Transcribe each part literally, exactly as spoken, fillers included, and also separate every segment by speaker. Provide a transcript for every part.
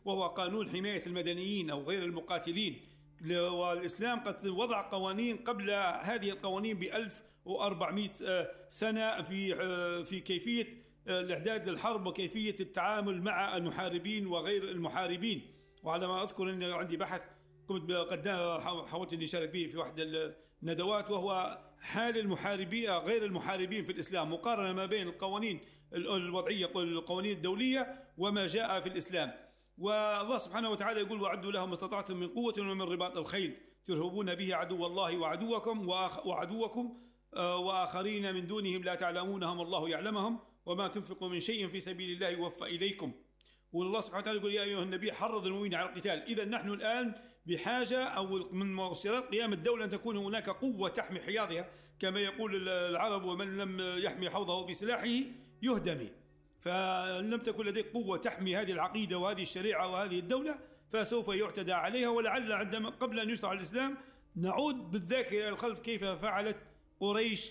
Speaker 1: وهو قانون حماية المدنيين أو غير المقاتلين. والإسلام قد وضع قوانين قبل هذه القوانين بألف وأربعمائة سنة في في كيفية الإعداد للحرب وكيفية التعامل مع المحاربين وغير المحاربين. وعلى ما أذكر أن عندي بحث كنت قدام حاولت أن أشارك به في واحدة الندوات، وهو حال المحاربين غير المحاربين في الإسلام، مقارنة ما بين القوانين الوضعية القوانين الدولية وما جاء في الإسلام. والله سبحانه وتعالى يقول: وأعدوا لهم ما استطعتم من قوة ومن رباط الخيل ترهبون به عدو الله وعدوكم وعدوكم وآخرين من دونهم لا تعلمونهم الله يعلمهم وما تنفقوا من شيء في سبيل الله يوفى إليكم. والله سبحانه وتعالى يقول: يا أيها النبي حرض المؤمنين على القتال. إذا نحن الآن بحاجة أو من مؤشرات قيام الدولة أن تكون هناك قوة تحمي حياضها، كما يقول العرب: ومن لم يحمي حوضه بسلاحه يهدم. فإن لم تكن لديك قوة تحمي هذه العقيدة وهذه الشريعة وهذه الدولة فسوف يعتدى عليها. ولعل عندما قبل أن يشرع الإسلام نعود بالذاكرة إلى الخلف كيف فعلت قريش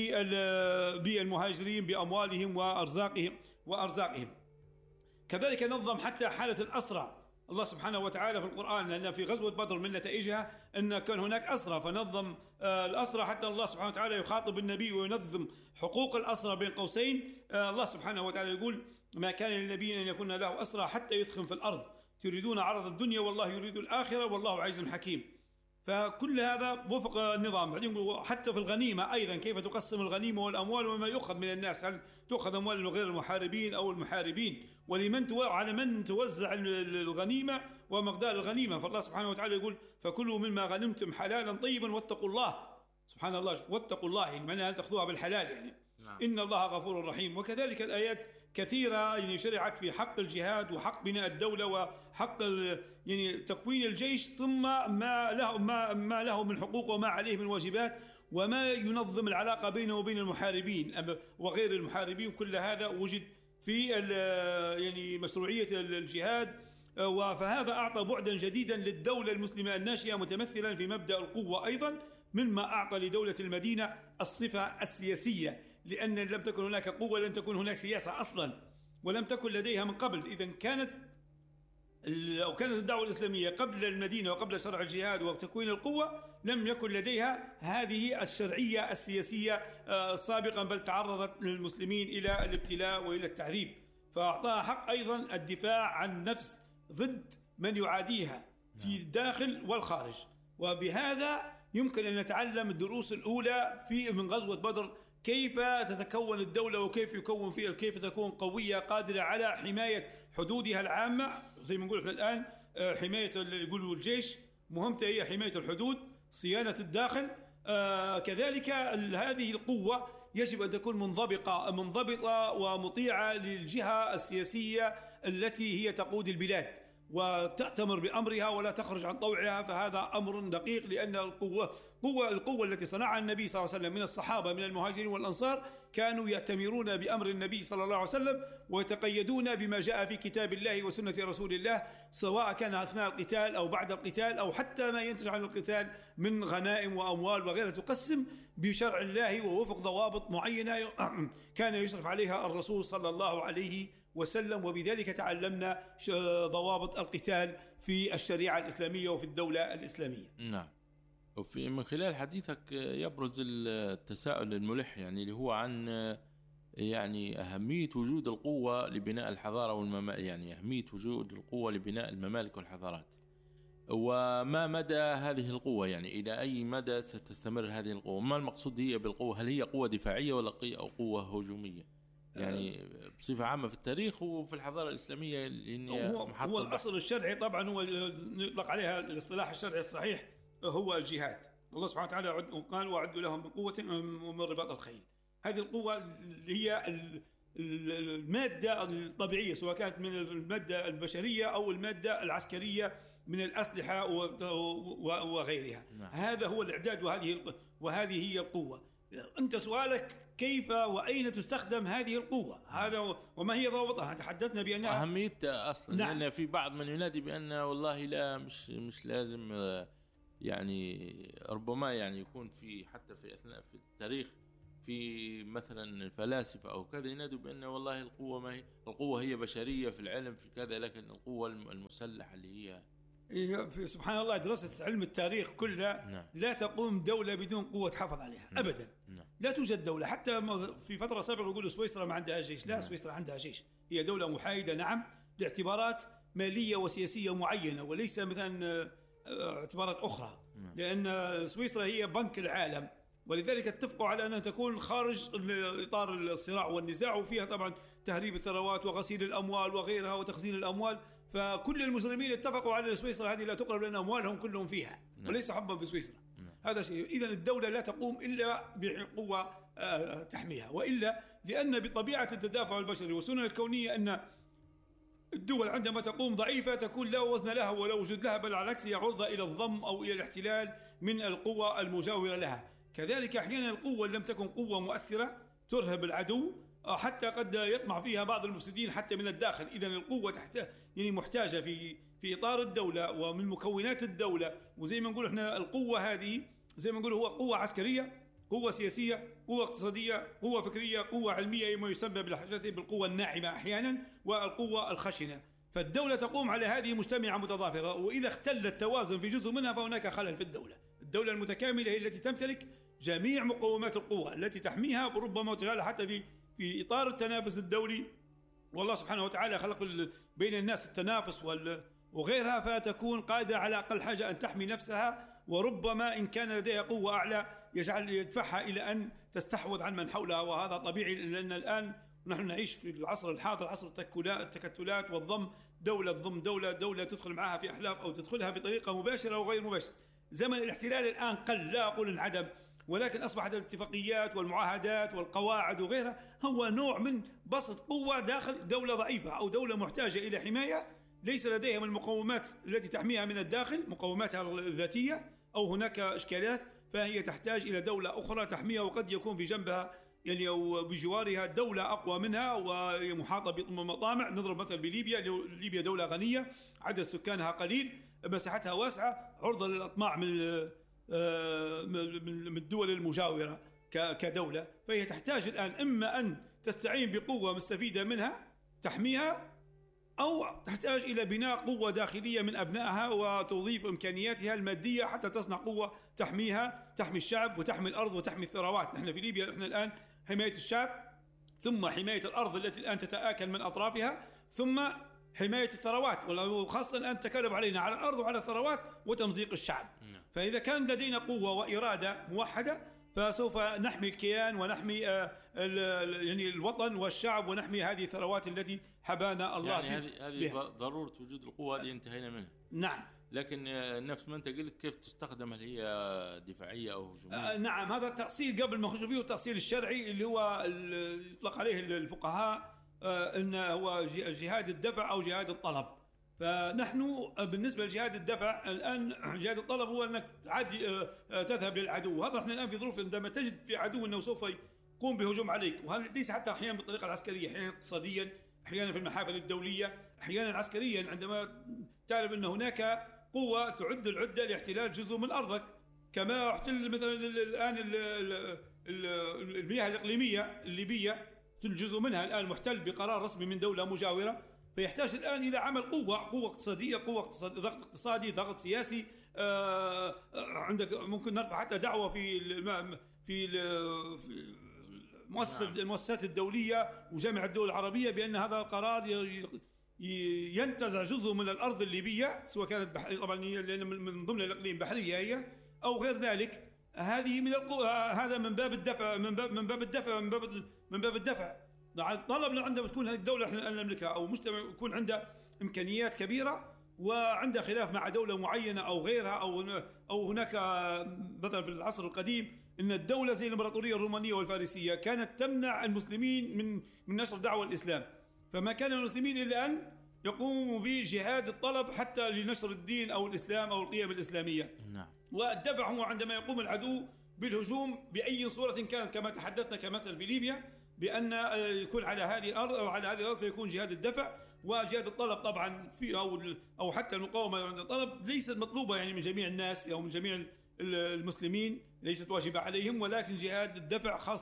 Speaker 1: بالمهاجرين بأموالهم وأرزاقهم وأرزاقهم. كذلك نظم حتى حالة الأسرى الله سبحانه وتعالى في القرآن، لأن في غزوة بدر من نتائجها أن كان هناك أسرى، فنظم الأسرى حتى الله سبحانه وتعالى يخاطب النبي وينظم حقوق الأسرى بين قوسين. الله سبحانه وتعالى يقول: ما كان للنبي أن يكون له أسرى حتى يثخن في الأرض تريدون عرض الدنيا والله يريد الآخرة والله عزيز حكيم. فكل هذا وفق النظام. بعدين حتى في الغنيمة أيضا كيف تقسم الغنيمة والأموال وما يؤخذ من الناس، هل تؤخذ أموال غير المحاربين أو المحاربين، ولمن على من توزع الغنيمة ومقدار الغنيمة. فالله سبحانه وتعالى يقول: فكلوا مما غنمتم حلالا طيبا واتقوا الله. سبحان الله، واتقوا الله يعني معناها أن تأخذوها بالحلال يعني. نعم. إن الله غفور رحيم. وكذلك الآيات كثيرة يعني شرعت في حق الجهاد وحق بناء الدولة وحق يعني تكوين الجيش، ثم ما له ما ما له من حقوق وما عليه من واجبات وما ينظم العلاقة بينه وبين المحاربين وغير المحاربين. كل هذا وجد في يعني مشروعية الجهاد. فهذا أعطى بعدا جديدا للدولة المسلمة الناشئة متمثلا في مبدأ القوة أيضا، مما أعطى لدولة المدينة الصفة السياسية، لأن لم تكن هناك قوة لن تكون هناك سياسة أصلا ولم تكن لديها من قبل. إذا كانت أو كانت الدعوة الإسلامية قبل المدينة وقبل شرع الجهاد وتكوين القوة لم يكن لديها هذه الشرعية السياسية سابقا، بل تعرضت للمسلمين إلى الابتلاء وإلى التعذيب. فأعطاها حق أيضا الدفاع عن نفس ضد من يعاديها في الداخل والخارج. وبهذا يمكن أن نتعلم الدروس الأولى في من غزوة بدر، كيف تتكون الدولة وكيف يكون فيها، كيف تكون قوية قادرة على حماية حدودها العامة. زي ما نقول الآن حماية اللي يقولوا الجيش مهمته هي حماية الحدود، صيانة الداخل. آه كذلك هذه القوة يجب أن تكون منضبطة منضبطة ومطيعة للجهة السياسية التي هي تقود البلاد وتأتمر بأمرها ولا تخرج عن طوعها. فهذا أمر دقيق، لأن القوة قوة القوة التي صنعها النبي صلى الله عليه وسلم من الصحابة من المهاجرين والأنصار كانوا يأتمرون بأمر النبي صلى الله عليه وسلم ويتقيدون بما جاء في كتاب الله وسنة رسول الله، سواء كان أثناء القتال أو بعد القتال أو حتى ما ينتج عن القتال من غنائم وأموال وغيرها، تقسم بشرع الله ووفق ضوابط معينة كان يشرف عليها الرسول صلى الله عليه وسلم. وبذلك تعلمنا ضوابط القتال في الشريعة الإسلامية وفي الدولة الإسلامية.
Speaker 2: نعم. وفي من خلال حديثك يبرز التساؤل الملح يعني اللي هو عن يعني أهمية وجود القوة لبناء الحضارة والممالك، يعني أهمية وجود القوة لبناء الممالك والحضارات، وما مدى هذه القوة، يعني إلى أي مدى ستستمر هذه القوة؟ ما المقصود هي بالقوة؟ هل هي قوة دفاعية ولا قوة هجومية؟ يعني بصفة عامة في التاريخ وفي الحضارة الإسلامية.
Speaker 1: هو, هو الأصل الشرعي طبعا هو يطلق عليها الاصطلاح الشرعي الصحيح هو الجهاد. الله سبحانه وتعالى قال: وأعدوا لهم من قوة ومن رباط الخيل. هذه القوة اللي هي المادة الطبيعية، سواء كانت من المادة البشرية أو المادة العسكرية من الأسلحة وغيرها. نعم. هذا هو الإعداد وهذه وهذه هي القوة. أنت سؤالك كيف وأين تستخدم هذه القوة، هذا وما هي ضوابطها. تحدثنا بأنها
Speaker 2: أهميتها أصلا. نعم. لأن في بعض من ينادي بأن والله لا مش مش لازم، يعني ربما يعني يكون في حتى في أثناء في التاريخ في مثلا الفلاسفة أو كذا ينادوا بأن والله القوة ما هي القوة هي بشرية في العلم في كذا، لكن القوة المسلحة اللي هي
Speaker 1: في سبحان الله دراسة علم التاريخ كلها
Speaker 2: نعم.
Speaker 1: لا تقوم دولة بدون قوة تحافظ عليها
Speaker 2: نعم.
Speaker 1: أبدا
Speaker 2: نعم.
Speaker 1: لا توجد دولة، حتى في فترة سابقة يقولوا سويسرا ما عندها جيش، لا نعم. سويسرا عندها جيش، هي دولة محايدة نعم لاعتبارات مالية وسياسية معينة وليس مثلا اعتبارات أخرى نعم. لأن سويسرا هي بنك العالم، ولذلك اتفقوا على أنها تكون خارج إطار الصراع والنزاع، وفيها طبعا تهريب الثروات وغسيل الأموال وغيرها وتخزين الأموال، فكل المسلمين اتفقوا على سويسرا هذه لا تقرب لأن أموالهم كلهم فيها نعم. وليس حبا في سويسرا نعم. هذا شيء. إذن الدولة لا تقوم إلا بقوة تحميها، وإلا لأن بطبيعة التدافع البشري والسنن الكونية أن الدول عندما تقوم ضعيفة تكون لا وزن لها ولا وجود لها، بل على العكس هي عرضة إلى الضم أو إلى الاحتلال من القوى المجاورة لها. كذلك أحيانا القوة لم تكن قوة مؤثرة ترهب العدو، حتى قد يطمع فيها بعض المفسدين حتى من الداخل. إذن القوة تحت يعني محتاجة في في إطار الدولة ومن مكونات الدولة، وزي ما نقول إحنا القوة هذه زي ما نقول هو قوة عسكرية، قوة سياسية، قوة اقتصادية، قوة فكرية، قوة علمية، ما يسمى بالحاجات بالقوة الناعمة أحيانا، والقوة الخشنة. فالدولة تقوم على هذه مجتمعة متضافرة، وإذا اختل التوازن في جزء منها فهناك خلل في الدولة. الدولة المتكاملة هي التي تمتلك جميع مقومات القوة التي تحميها، وربما تجعلها حتى في في إطار التنافس الدولي، والله سبحانه وتعالى خلق بين الناس التنافس وغيرها، فتكون قادرة على أقل حاجة أن تحمي نفسها، وربما إن كان لديها قوة أعلى يجعل يدفعها إلى أن تستحوذ عن من حولها، وهذا طبيعي لأن الآن نحن نعيش في العصر الحاضر عصر التكتلات والضم، دولة تضم دولة، دولة تدخل معها في أحلاف أو تدخلها بطريقة مباشرة وغير مباشرة. زمن الاحتلال الآن قل، لا أقول انعدم، ولكن أصبحت الاتفاقيات والمعاهدات والقواعد وغيرها هو نوع من بسط قوة داخل دولة ضعيفة أو دولة محتاجة إلى حماية ليس لديها من المقومات التي تحميها من الداخل، مقوماتها الذاتية، أو هناك إشكالات، فهي تحتاج إلى دولة أخرى تحميها، وقد يكون في جنبها يعني أو بجوارها دولة أقوى منها ومحاطة بمطامع. نضرب مثل بليبيا، ليبيا دولة غنية عدد سكانها قليل، مساحتها واسعة، عرضة للأطماع من من الدول المجاورة كدولة، فهي تحتاج الآن إما أن تستعين بقوة مستفيدة منها تحميها، أو تحتاج إلى بناء قوة داخلية من أبنائها وتوظيف إمكانياتها المادية حتى تصنع قوة تحميها، تحمي الشعب وتحمي الأرض وتحمي الثروات. نحن في ليبيا نحن الآن حماية الشعب، ثم حماية الأرض التي الآن تتآكل من أطرافها، ثم حماية الثروات، وخاصة الآن تكلم علينا على الأرض وعلى الثروات وتمزيق الشعب. فإذا كان لدينا قوة وإرادة موحدة فسوف نحمي الكيان ونحمي يعني الوطن والشعب، ونحمي هذه الثروات التي حبانا الله
Speaker 2: يعني هذه هذه ضرورة وجود القوة هذه انتهينا منها.
Speaker 1: نعم.
Speaker 2: لكن نفس ما أنت قلت كيف تستخدم، هل هي دفاعية أو هجومية؟
Speaker 1: آه نعم، هذا التأصيل قبل ما نخش فيه التأصيل الشرعي اللي هو يطلق عليه الفقهاء آه إنه هو جهاد الدفع أو جهاد الطلب. فنحن بالنسبة لجهاد الدفع الآن جهاد الطلب هو أنك تعدي تذهب للعدو، وهذا احنا الآن في ظروف عندما تجد في عدو أنه سوف يقوم بهجوم عليك، وهذا ليس حتى أحيانا بالطريقة العسكرية، أحيانا اقتصاديا، أحيانا في المحافل الدولية، أحيانا عسكريا، عندما تعلم أن هناك قوة تعد العدة لاحتلال جزء من أرضك، كما احتل مثلا الآن المياه الإقليمية الليبية جزء منها الآن محتل بقرار رسمي من دولة مجاورة، فيحتاج الآن إلى عمل قوة قوة اقتصادية، قوة اقتصاد، ضغط اقتصادي، ضغط سياسي. آه عندك ممكن نرفع حتى دعوة في في المؤسسات المؤسسات الدولية وجامعة الدول العربية بأن هذا القرار ينتزع جزء من الأرض الليبية، سواء كانت بحرية طبعا لأن من ضمن الإقليم بحرية هي أو غير ذلك، هذه من القوة، هذا من باب الدفع من باب من باب الدفع من باب من باب الدفع. طلبنا عندما تكون هذه الدولة احنا نملكها أو مجتمع يكون عنده إمكانيات كبيرة وعنده خلاف مع دولة معينة أو غيرها، أو أو هناك مثلا في العصر القديم إن الدولة زي الإمبراطورية الرومانية والفارسية كانت تمنع المسلمين من من نشر دعوة الإسلام، فما كان المسلمين إلا أن يقوموا بجهاد الطلب حتى لنشر الدين أو الإسلام أو القيم الإسلامية.
Speaker 2: نعم.
Speaker 1: والدفع هو عندما يقوم العدو بالهجوم بأي صورة كانت، كما تحدثنا كمثل في ليبيا بأن يكون على هذه الأرض أو على هذه الأرض فيكون جهاد الدفع. وجهاد الطلب طبعا في أو أو حتى المقاومة عند الطلب ليست مطلوبة يعني من جميع الناس أو من جميع المسلمين، ليست واجبة عليهم، ولكن جهاد الدفع خاصة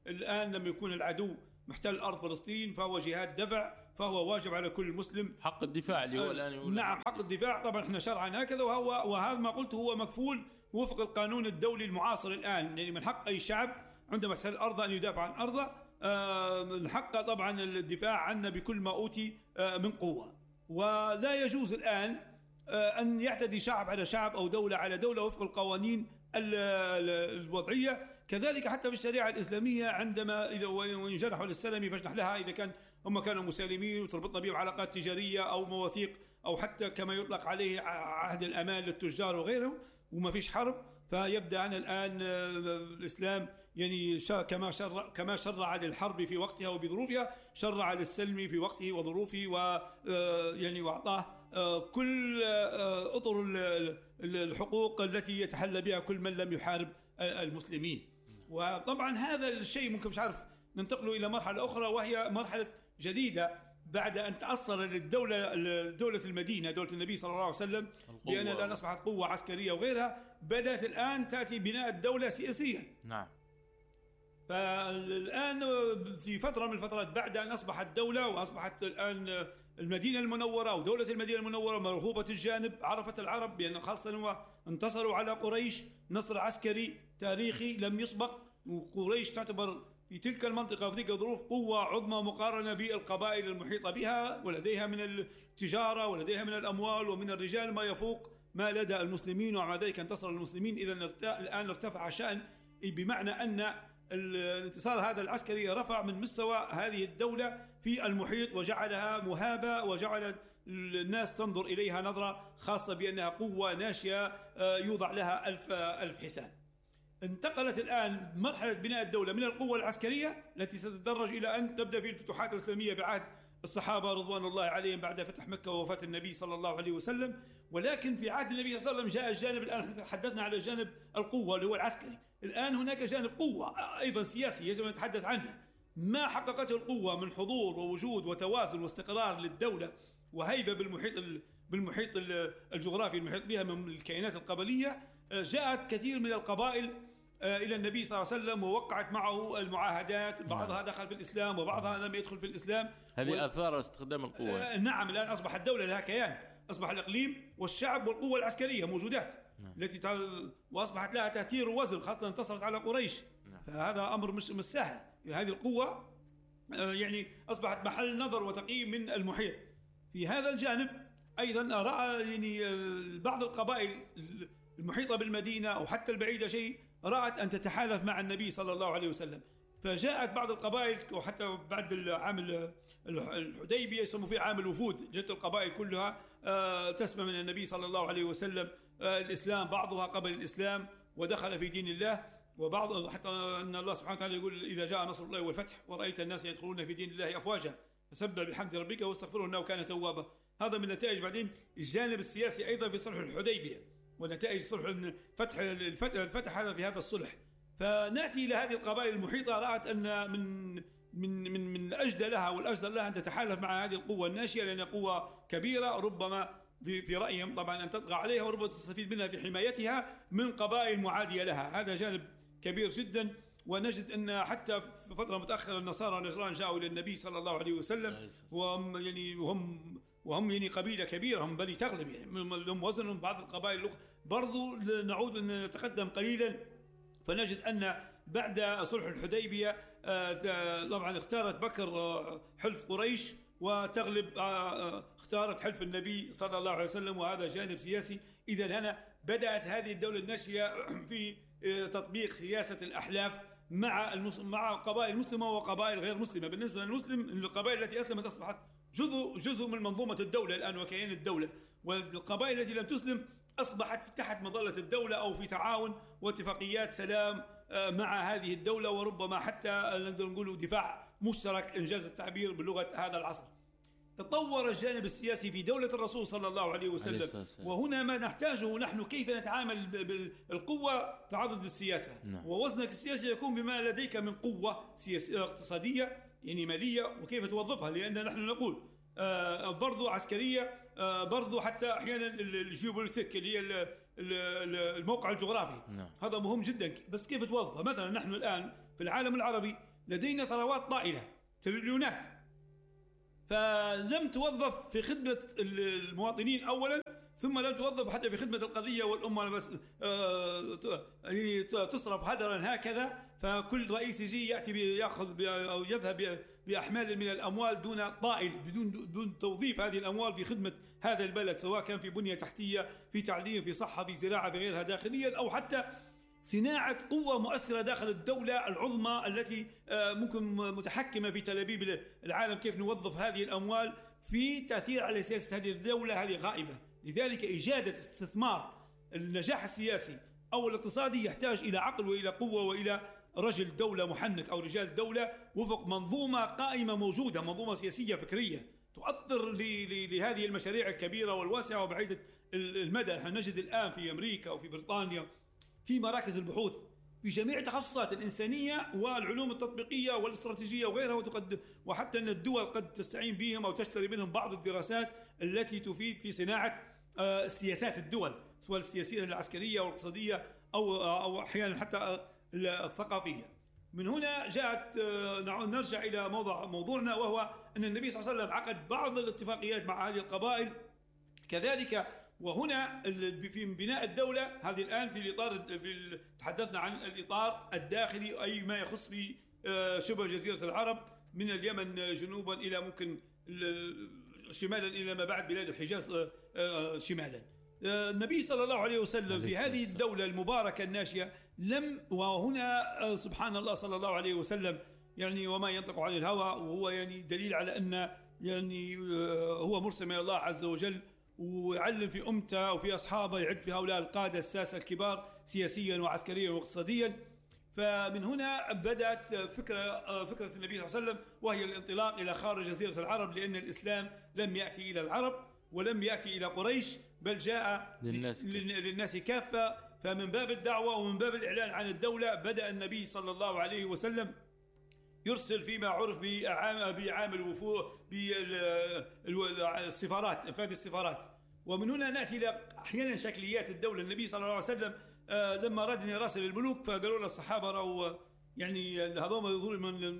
Speaker 1: الآن لما يكون العدو محتل أرض فلسطين فهو جهاد دفع، فهو واجب على كل مسلم
Speaker 2: حق الدفاع اللي هو الآن يقول.
Speaker 1: نعم حق الدفاع، طبعا احنا شرعا هكذا، وهو وهذا ما قلته هو مكفول وفق القانون الدولي المعاصر الآن، يعني من حق أي شعب عندما يحتل أرضه أن يدافع عن أرضه، من حقه طبعا الدفاع عنه بكل ما أوتي من قوة. ولا يجوز الآن أن يعتدي شعب على شعب أو دولة على دولة وفق القوانين الوضعية. كذلك حتى في الشريعة الإسلامية عندما إذا وإن جنحوا للسلم فاجنح لها، إذا كان هم كانوا مسالمين وتربطنا بهم علاقات تجارية أو مواثيق أو حتى كما يطلق عليه عهد الأمان للتجار وغيرهم وما فيش حرب، فيبدأ أن الآن الإسلام يعني كما شرع كما شرع للحرب في وقتها وبظروفها شرع للسلم في وقته وظروفه، ويعني وأعطاه كل أطر الحقوق التي يتحلى بها كل من لم يحارب المسلمين. وطبعا هذا الشيء ممكن مش عارف ننتقل إلى مرحلة أخرى، وهي مرحلة جديدة بعد أن تأثر للدولة دولة المدينة دولة النبي صلى الله عليه وسلم بأن الآن أصبحت قوة عسكرية وغيرها، بدأت الآن تأتي بناء الدولة سياسيا.
Speaker 2: نعم.
Speaker 1: فالآن في فترة من الفترات بعد أن أصبحت دولة وأصبحت الآن المدينة المنورة أو دولة المدينة المنورة مرغوبة الجانب، عرفت العرب بأن خاصة انتصروا على قريش نصر عسكري تاريخي لم يسبق، وقريش تعتبر في تلك المنطقة وفي تلك الظروف قوة عظمى مقارنة بالقبائل المحيطة بها، ولديها من التجارة ولديها من الأموال ومن الرجال ما يفوق ما لدى المسلمين، ومع ذلك انتصر المسلمين. إذا الآن ارتفع شأن، بمعنى أن الانتصار هذا العسكري رفع من مستوى هذه الدولة في المحيط وجعلها مهابة، وجعل الناس تنظر إليها نظرة خاصة بأنها قوة ناشئة يوضع لها ألف, ألف حساب. انتقلت الآن مرحلة بناء الدولة من القوة العسكرية التي ستتدرج إلى أن تبدأ في الفتوحات الإسلامية بعهد الصحابة رضوان الله عليهم بعد فتح مكة ووفاة النبي صلى الله عليه وسلم. ولكن في عهد النبي صلى الله عليه وسلم جاء الجانب، الآن تحدثنا على جانب القوة اللي هو العسكري، الآن هناك جانب قوة أيضا سياسي يجب أن نتحدث عنه. ما حققته القوة من حضور ووجود وتوازن واستقرار للدولة وهيبة بالمحيط بالمحيط الجغرافي المحيط بها من الكائنات القبلية، جاءت كثير من القبائل إلى النبي صلى الله عليه وسلم ووقعت معه المعاهدات، بعضها دخل في الإسلام وبعضها لم يدخل في الإسلام.
Speaker 2: هذه و... آثار استخدام القوة.
Speaker 1: نعم، الآن أصبح الدولة لها كيان، أصبح الإقليم والشعب والقوة العسكرية موجودات. نعم. التي ت... وأصبحت لها تأثير ووزن، خاصة انتصرت على قريش. نعم. فهذا أمر مش مش سهل. هذه القوة يعني أصبحت محل نظر وتقييم من المحيط. في هذا الجانب أيضا رأى يعني بعض القبائل المحيطة بالمدينة أو حتى البعيدة شيء رأت أن تتحالف مع النبي صلى الله عليه وسلم، فجاءت بعض القبائل وحتى بعد العام الحديبية يسموا فيه عام الوفود، جاءت القبائل كلها تسمع من النبي صلى الله عليه وسلم الإسلام، بعضها قبل الإسلام ودخل في دين الله، وبعض حتى أن الله سبحانه وتعالى يقول إذا جاء نصر الله والفتح ورأيت الناس يدخلون في دين الله أفواجا فسبح بحمد ربك واستغفره إنه كان توابا. هذا من نتائج بعدين الجانب السياسي أيضا في صلح الحديبية ونتائج صلح الفتح الفتح هذا في هذا الصلح. فنأتي إلى هذه القبائل المحيطة رأت أن من من من من أجدى لها والأجدر لها أن تتحالف مع هذه القوة الناشئة، لأن قوة كبيرة ربما في في رأيهم طبعا أن تطغى عليها وربما تستفيد منها في حمايتها من قبائل معادية لها. هذا جانب كبير جدا. ونجد أن حتى في فترة متأخرة النصارى والنجران جاءوا إلى النبي صلى الله عليه وسلم وهم يعني وهم وهم يعني قبيلة كبيرة، هم بني تغلب يعني لهم وزن من بعض القبائل الأخرى. برضو نعود أن نتقدم قليلا فنجد أن بعد صلح الحديبية طبعا اختارت بكر حلف قريش وتغلب اختارت حلف النبي صلى الله عليه وسلم، وهذا جانب سياسي. إذا هنا بدأت هذه الدولة الناشئة في تطبيق سياسة الأحلاف مع مع قبائل مسلمة وقبائل غير مسلمة. بالنسبة للمسلم القبائل التي أسلمت أصبحت جزء جزء من منظومة الدولة الآن وكيان الدولة، والقبائل التي لم تسلم أصبحت تحت مظلة الدولة أو في تعاون واتفاقيات سلام مع هذه الدولة، وربما حتى نقدر نقول دفاع مشترك إنجاز التعبير بلغة هذا العصر. تطور الجانب السياسي في دولة الرسول صلى الله عليه وسلم، وهنا ما نحتاجه نحن كيف نتعامل بالقوة تعضد السياسة. نعم. ووزنك السياسي يكون بما لديك من قوة سياسية اقتصادية يعني مالية وكيف توظفها، لأن نحن نقول آه برضو عسكرية آه برضو حتى أحيانا الجيوبوليتيك اللي هي الموقع الجغرافي. نعم. هذا مهم جدا، بس كيف توظفها. مثلا نحن الآن في العالم العربي لدينا ثروات طائلة تريليونات، فلم توظف في خدمة المواطنين أولا، ثم لم توظف حتى في خدمة القضية والأمة بس يعني تصرف هدرا هكذا. فكل رئيس يجي يأتي يأخذ أو يذهب بأحمال من الأموال دون طائل، بدون دون توظيف هذه الأموال في خدمة هذا البلد، سواء كان في بنية تحتية، في تعليم، في صحة، في زراعة، في غيرها داخليا، أو حتى صناعة قوة مؤثرة داخل الدولة العظمى التي ممكن متحكمة في تلابيب العالم. كيف نوظف هذه الأموال في تأثير على سياسة هذه الدولة؟ هذه غائبة. لذلك إجادة استثمار النجاح السياسي أو الاقتصادي يحتاج إلى عقل وإلى قوة وإلى رجل دولة محنك أو رجال دولة وفق منظومة قائمة موجودة، منظومة سياسية فكرية تؤثر لهذه المشاريع الكبيرة والواسعة وبعيدة المدى. نحن نجد الآن في أمريكا وفي بريطانيا في مراكز البحوث في جميع التخصصات الإنسانية والعلوم التطبيقية والاستراتيجية وغيرها، وتقد وحتى أن الدول قد تستعين بهم أو تشتري منهم بعض الدراسات التي تفيد في صناعة سياسات الدول، سواء السياسية العسكرية والاقتصادية أو أو أحيانا حتى الثقافية. من هنا جاءت نرجع إلى موضوع موضوعنا، وهو أن النبي صلى الله عليه وسلم عقد بعض الاتفاقيات مع هذه القبائل كذلك. وهنا في بناء الدولة هذه الآن في الإطار في تحدثنا عن الإطار الداخلي، أي ما يخص في شبه جزيرة العرب من اليمن جنوبا إلى ممكن شمالا إلى ما بعد بلاد الحجاز شمالا. النبي صلى الله عليه وسلم في هذه الدولة المباركة الناشئة لم، وهنا سبحان الله صلى الله عليه وسلم يعني وما ينطق عن الهوى، وهو يعني دليل على أن يعني هو مرسل من الله عز وجل، ويعلم في أمته وفي أصحابه، يعد في هؤلاء القادة الساسة الكبار سياسيا وعسكريا واقتصاديا. فمن هنا بدأت فكرة فكرة النبي صلى الله عليه وسلم، وهي الانطلاق إلى خارج جزيرة العرب، لأن الإسلام لم يأتي إلى العرب ولم يأتي إلى قريش، بل جاء للناس, للناس كافة. فمن باب الدعوة ومن باب الإعلان عن الدولة بدأ النبي صلى الله عليه وسلم يرسل فيما عرف بعام الوفود بالسفارات، انفاذ السفارات. ومن هنا نأتي إلى أحيانا شكليات الدولة. النبي صلى الله عليه وسلم لما أراد أن يراسل الملوك فقالوا له الصحابة رأوا يعني هذوما يظهرون من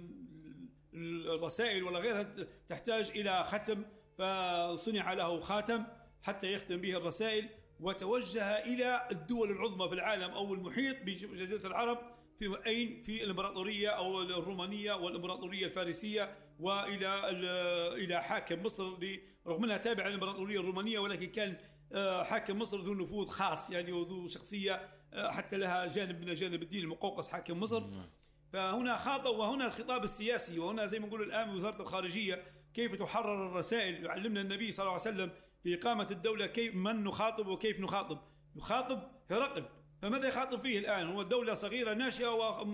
Speaker 1: الرسائل ولا غيرها تحتاج إلى ختم، فصنع له خاتم حتى يختم به الرسائل، وتوجه إلى الدول العظمى في العالم أو المحيط بجزيرة العرب، في أين في الإمبراطورية أو الرومانية والإمبراطورية الفارسية، وإلى إلى حاكم مصر، رغم أنها تابعة للإمبراطورية الرومانية ولكن كان حاكم مصر ذو نفوذ خاص يعني وذو شخصية حتى لها جانب من جانب الدين، المقوقس حاكم مصر. فهنا خاطب، وهنا الخطاب السياسي، وهنا زي ما نقول الآن وزارة الخارجية كيف تحرر الرسائل. يعلمنا النبي صلى الله عليه وسلم في إقامة الدولة كيف من نخاطب وكيف نخاطب. يخاطب هرقل، فماذا يخاطب فيه الآن؟ هو دولة صغيرة ناشئة،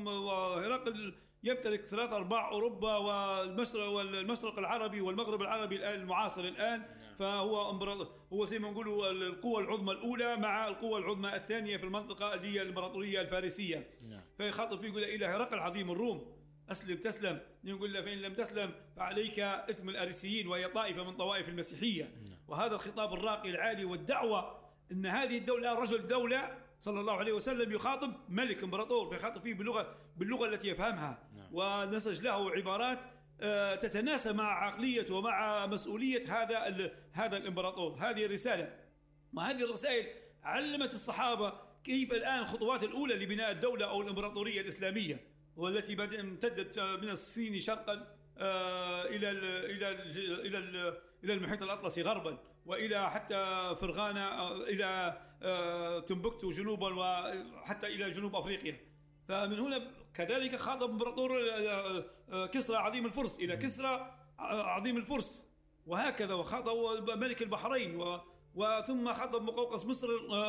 Speaker 1: وهرقل يمتلك ثلاث أرباع أوروبا والمشرق والمشرق العربي والمغرب العربي الآن المعاصر الآن. فهو هو زي ما نقولوا القوة العظمى الأولى مع القوة العظمى الثانية في المنطقة اللي هي الإمبراطورية الفارسية. فيخاطب فيه يقول إلى هرقل عظيم الروم أسلم تسلم، يقول له فإن لم تسلم فعليك إثم الأريسيين وهي طائفة من طوائف المسيحية. وهذا الخطاب الراقي العالي والدعوة أن هذه الدولة رجل دولة صلى الله عليه وسلم يخاطب ملك امبراطور، فيخاطب فيه باللغة باللغة التي يفهمها، ونسج له عبارات تتناسب مع عقليته ومع مسؤولية هذا هذا الامبراطور. هذه الرسالة وهذه الرسائل علمت الصحابة كيف الآن الخطوات الأولى لبناء الدولة أو الإمبراطورية الإسلامية، والتي بدأت امتدت من الصين شرقا إلى ال إلى ال إلى ال إلى المحيط الأطلسي غربا، وإلى حتى فرغانة، إلى تمبكتو جنوبا، وحتى إلى جنوب أفريقيا. فمن هنا كذلك خاطب امبراطور كسرى عظيم الفرس إلى كسرى عظيم الفرس، وهكذا. وخاطب ملك البحرين، وثم خاطب مقوقس مصر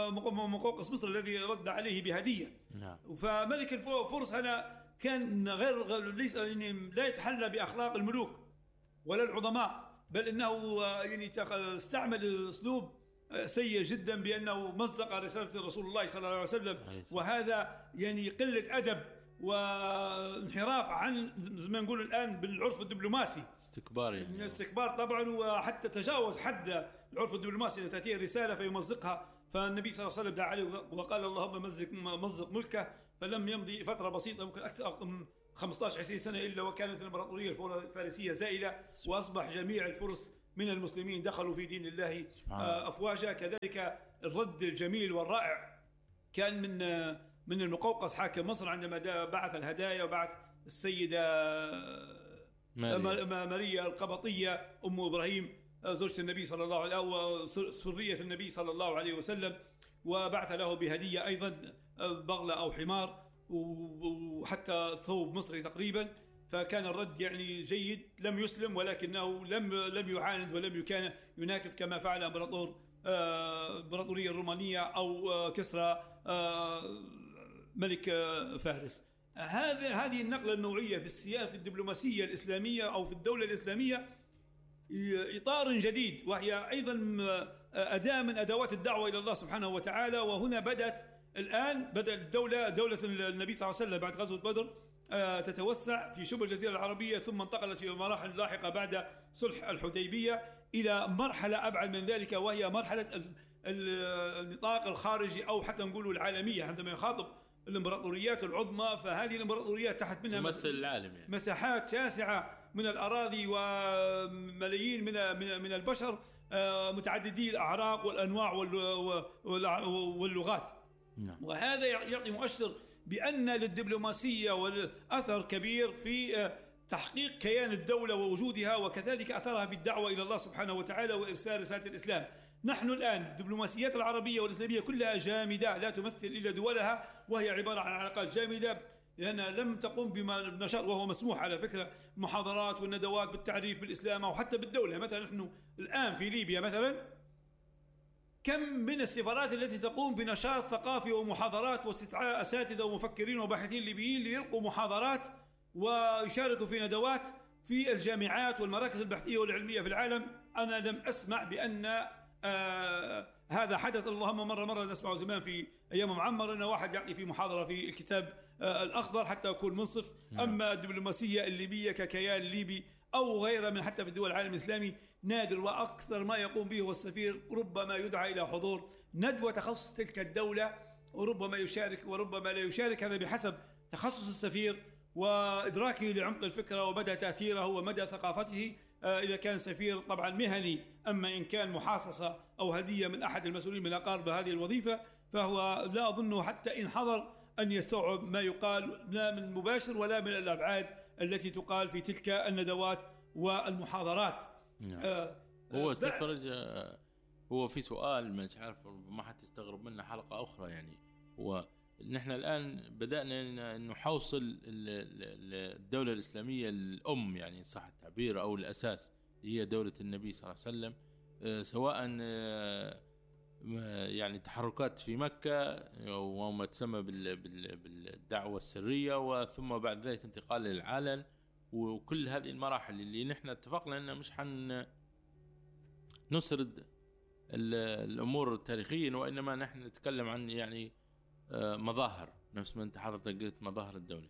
Speaker 1: مقوقس مصر الذي رد عليه بهدية. فملك الفرس هنا كان غير ليس يعني لا يتحلى بأخلاق الملوك ولا العظماء، بل إنه يعني استعمل أسلوب سيء جدا بأنه مزق رسالة رسول الله صلى الله عليه وسلم، وهذا يعني قلة أدب وانحراف عن زي ما نقول الآن بالعرف الدبلوماسي،
Speaker 2: استكبار يعني
Speaker 1: استكبار طبعا، وحتى تجاوز حد العرف الدبلوماسي. إذا تأتيه رسالة فيمزقها، فالنبي صلى الله عليه وسلم دعا عليه وقال اللهم مزق مزق ملكه. فلم يمضي فترة بسيطة ممكن أكثر خمسة عشر عشرين سنة إلا وكانت الإمبراطورية الفارسية زائلة، وأصبح جميع الفرس من المسلمين دخلوا في دين الله أفواجا. كذلك الرد الجميل والرائع كان من من المقوقس حاكم مصر عندما بعث الهدايا، وبعث السيدة ماريا, ماريا القبطية أم إبراهيم زوجة النبي صلى الله عليه وسلم، سرية النبي صلى الله عليه وسلم، وبعث له بهدية أيضا بغلة أو حمار وحتى ثوب مصري تقريبا. فكان الرد يعني جيد، لم يسلم ولكنه لم لم يعاند ولم يكان يناكف كما فعل امبراطور امبراطورية الرومانية أو كسرى ملك فارس. هذا هذه النقلة النوعية في السياسة في الدبلوماسية الإسلامية أو في الدولة الإسلامية إطار جديد، وهي أيضا أداة من أدوات الدعوة إلى الله سبحانه وتعالى. وهنا بدأت الآن بدأ الدولة دولة النبي صلى الله عليه وسلم بعد غزوة بدر تتوسع في شبه الجزيرة العربية، ثم انتقلت في مراحل لاحقة بعد صلح الحديبية إلى مرحلة أبعد من ذلك، وهي مرحلة النطاق الخارجي أو حتى نقول العالمية. عندما يخاطب الإمبراطوريات العظمى، فهذه الإمبراطوريات تحت منها
Speaker 2: تمثل العالم يعني.
Speaker 1: مساحات شاسعة من الأراضي وملايين من من البشر متعددي الأعراق والأنواع واللغات. وهذا يعطي مؤشر بأن للدبلوماسية والأثر كبير في تحقيق كيان الدولة ووجودها، وكذلك أثرها في الدعوة إلى الله سبحانه وتعالى وإرسال رسالة الإسلام. نحن الآن الدبلوماسيات العربية والإسلامية كلها جامدة لا تمثل إلا دولها، وهي عبارة عن علاقات جامدة لأنها لم تقوم بما نشاط، وهو مسموح على فكرة المحاضرات والندوات بالتعريف بالإسلام أو حتى بالدولة. مثلا نحن الآن في ليبيا مثلا كم من السفارات التي تقوم بنشاط ثقافي ومحاضرات واستدعاء أساتذة ومفكرين وباحثين ليبيين ليلقوا محاضرات ويشاركوا في ندوات في الجامعات والمراكز البحثية والعلمية في العالم. أنا لم أسمع بأن آه هذا حدث. اللهم مرة مرة نسمع زمان في أيام معمر أن واحد يعطي في محاضرة في الكتاب آه الأخضر حتى يكون منصف. أما الدبلوماسية الليبية ككيان ليبي أو غيره من حتى في دول العالم الإسلامي نادر، وأكثر ما يقوم به هو السفير ربما يدعى إلى حضور ندوة تخصص تلك الدولة، وربما يشارك وربما لا يشارك، هذا بحسب تخصص السفير وإدراكه لعمق الفكرة ومدى تأثيره ومدى ثقافته إذا كان سفير طبعا مهني. أما إن كان محاصصة أو هدية من أحد المسؤولين من أقارب هذه الوظيفة فهو لا أظنه حتى إن حضر أن يستوعب ما يقال لا من مباشر ولا من الأبعاد التي تقال في تلك الندوات والمحاضرات.
Speaker 2: نعم. آه هو استاذ فرج آه هو في سؤال مش عارف ما حتستغرب منه حلقة أخرى. يعني هو نحن الآن بدأنا نحوصل الدولة الإسلامية الأم يعني صح التعبير أو الأساس هي دولة النبي صلى الله عليه وسلم، آه سواء آه يعني تحركات في مكة وما تسمى بالدعوة السرية وثم بعد ذلك انتقال للعلن، وكل هذه المراحل اللي نحن اتفقنا أن مش حن نسرد الأمور التاريخية وإنما نحن نتكلم عن يعني مظاهر نفس ما أنت حضرتك قلت مظاهر الدولة.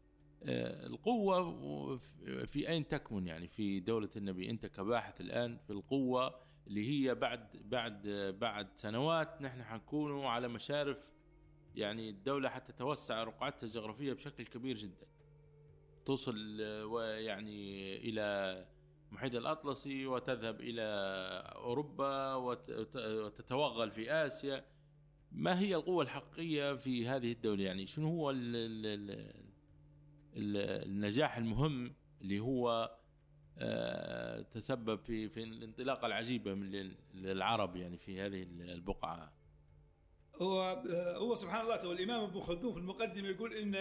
Speaker 2: القوة في أين تكمن يعني في دولة النبي؟ أنت كباحث الآن في القوة اللي هي بعد بعد بعد سنوات نحن حنكونوا على مشارف يعني الدولة حتى توسع رقعتها الجغرافية بشكل كبير جدا، توصل ويعني إلى المحيط الأطلسي وتذهب إلى أوروبا وتتوغل في آسيا. ما هي القوة الحقيقية في هذه الدولة؟ يعني شنو هو ال ال ال النجاح المهم اللي هو آه تسبب في في الانطلاقة العجيبة من العرب يعني في هذه البقعة؟
Speaker 1: هو هو سبحان الله. تو الإمام ابن خلدون في المقدمة يقول إن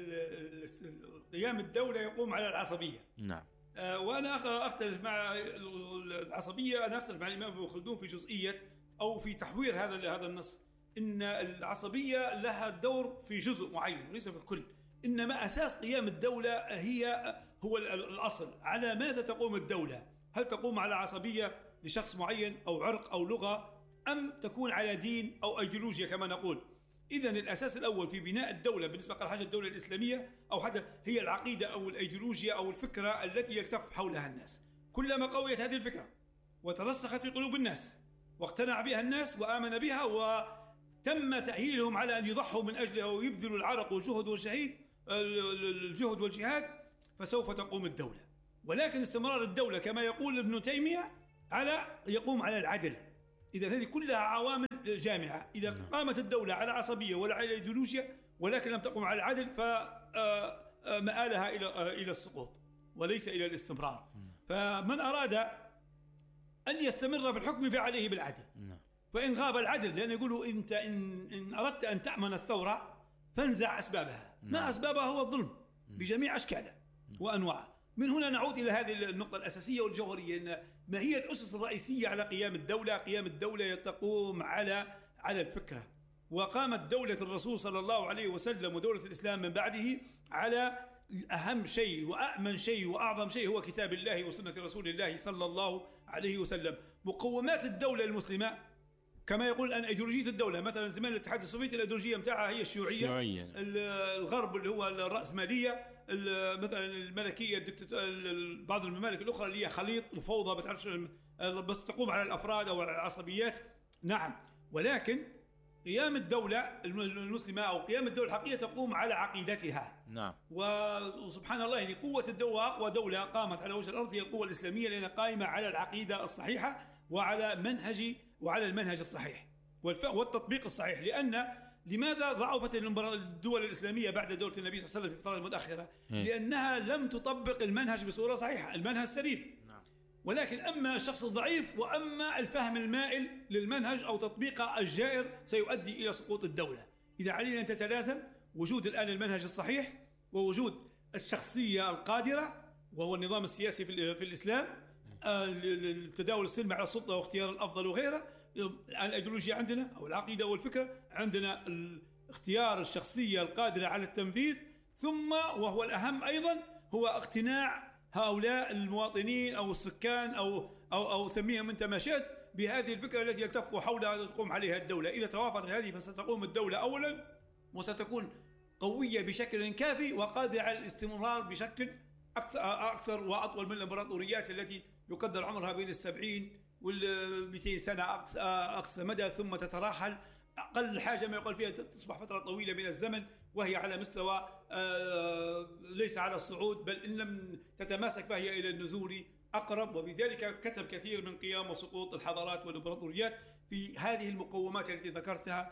Speaker 1: قيام الدولة يقوم على العصبية.
Speaker 2: نعم.
Speaker 1: آه وأنا أختلف مع العصبية، أنا أختلف مع الإمام ابن خلدون في جزئية أو في تحوير هذا هذا النص، إن العصبية لها دور في جزء معين وليس في الكل، إنما أساس قيام الدولة هي هو الأصل. على ماذا تقوم الدولة؟ هل تقوم على عصبية لشخص معين أو عرق أو لغة، أم تكون على دين أو أيديولوجيا كما نقول؟ إذن الأساس الأول في بناء الدولة بالنسبة لحاجة الدولة الإسلامية أو حتى هي العقيدة أو الأيديولوجيا أو الفكرة التي يلتف حولها الناس. كلما قويت هذه الفكرة وترسخت في قلوب الناس واقتنع بها الناس وآمن بها وتم تأهيلهم على أن يضحوا من أجلها ويبذلوا العرق والجهد والشهيد، الجهد والجهاد فسوف تقوم الدولة. ولكن استمرار الدولة كما يقول ابن تيمية على يقوم على العدل. إذا هذه كلها عوامل جامعة. إذا قامت الدولة على عصبية ولا على ايديولوجيا ولكن لم تقم على العدل فمآلها إلى إلى السقوط وليس إلى الاستمرار. فمن أراد أن يستمر في الحكم فعليه بالعدل. فإن غاب العدل، لأن يقولوا أنت إن, إن أردت أن تأمن الثورة فانزع أسبابها. ما أسبابها؟ هو الظلم بجميع أشكاله وأنواعه. من هنا نعود إلى هذه النقطة الأساسية والجوهرية، أن ما هي الأسس الرئيسية على قيام الدولة؟ قيام الدولة تقوم على على الفكرة. وقامت دولة الرسول صلى الله عليه وسلم ودولة الإسلام من بعده على أهم شيء وأأمن شيء وأعظم شيء هو كتاب الله وسنة رسول الله صلى الله عليه وسلم. مقومات الدولة المسلمة كما يقول الآن أيديولوجية الدولة، مثلا زمان الاتحاد السوفيتي الأيديولوجية متاعها هي الشيوعية، شيوعية. الغرب اللي هو الرأسمالية، مثلا الملكية، بعض الممالك الأخرى اللي هي خليط وفوضى بتعرفش بس تقوم على الأفراد أو على العصبيات. نعم، ولكن قيام الدولة المسلمة أو قيام الدولة الحقيقية تقوم على عقيدتها. نعم. وسبحان الله لقوة الدولة، أقوى دولة قامت على وجه الأرض هي القوة الإسلامية، لأنها قائمة على العقيدة الصحيحة وعلى منهج وعلى المنهج الصحيح والتطبيق الصحيح. لأن لماذا ضعفت الدول الإسلامية بعد دولة النبي صلى الله عليه وسلم في الفترة المتأخرة؟ لأنها لم تطبق المنهج بصورة صحيحة، المنهج السليم. ولكن أما الشخص الضعيف وأما الفهم المائل للمنهج أو تطبيقه الجائر سيؤدي إلى سقوط الدولة. إذا علينا أن تتلازم وجود الآن المنهج الصحيح ووجود الشخصية القادرة وهو النظام السياسي في الإسلام، التداول السلمي على السلطة واختيار الأفضل وغيره. الأيديولوجيا عندنا أو العقيدة والفكرة عندنا، اختيار الشخصية القادرة على التنفيذ، ثم وهو الأهم أيضا هو اقتناع هؤلاء المواطنين أو السكان أو أو أو سميهم أنت ما شئت بهذه الفكرة التي يلتف حولها تقوم عليها الدولة. إذا توافرت هذه فستقوم الدولة أولا وستكون قوية بشكل كافي وقادرة على الاستمرار بشكل أكثر وأطول من الإمبراطوريات التي يقدر عمرها بين السبعين والمئتين سنة أقصى مدى ثم تتراحل. أقل حاجة ما يقال فيها تصبح فترة طويلة من الزمن وهي على مستوى ليس على الصعود، بل إن لم تتماسك فهي إلى النزول أقرب. وبذلك كتب كثير من قيام وسقوط الحضارات والإمبراطوريات في هذه المقومات التي ذكرتها،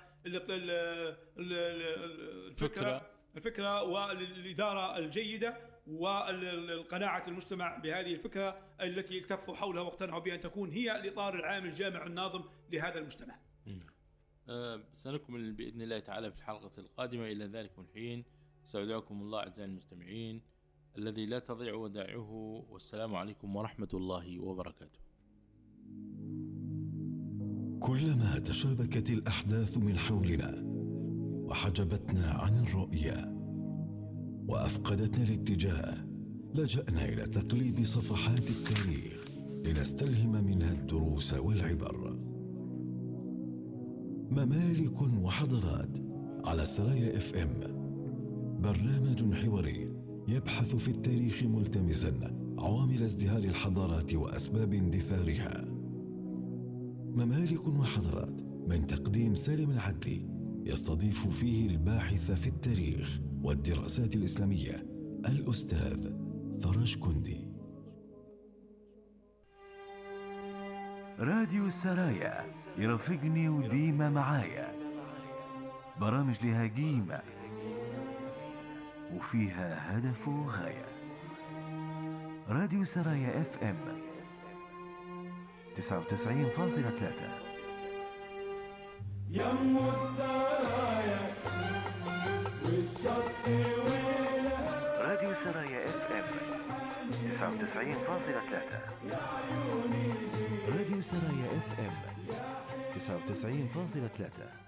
Speaker 1: الفكرة الفكرة والإدارة الجيدة والقناعة المجتمع بهذه الفكرة التي التفوا حولها واقتنعوا بأن تكون هي الإطار العام الجامع الناظم لهذا المجتمع.
Speaker 2: أه سنكمل بإذن الله تعالى في الحلقة القادمة. إلى ذلك الحين استودعكم الله أعزائي المستمعين الذي لا تضيع ودائعه، والسلام عليكم ورحمة الله وبركاته.
Speaker 3: كلما تشابكت الأحداث من حولنا وحجبتنا عن الرؤية وأفقدتنا الاتجاه، لجأنا إلى تقليب صفحات التاريخ لنستلهم منها الدروس والعبر. ممالك وحضارات على سرايا اف ام، برنامج حواري يبحث في التاريخ ملتمسا عوامل ازدهار الحضارات وأسباب اندثارها. ممالك وحضارات من تقديم سالم العدلي، يستضيف فيه الباحث في التاريخ والدراسات الإسلامية الأستاذ فرج كندي.
Speaker 4: راديو السرايا يرافقني وديما معايا، برامج لها قيمة وفيها هدف وغاية. راديو السرايا اف ام تسعة وتسعين فاصلة ثلاثة.
Speaker 5: يم السرايا والشط ويلها.
Speaker 4: راديو السرايا اف ام تسعة وتسعين فاصلة ثلاثة. راديو السرايا اف ام تسعة وتسعين فاصلة ثلاثة.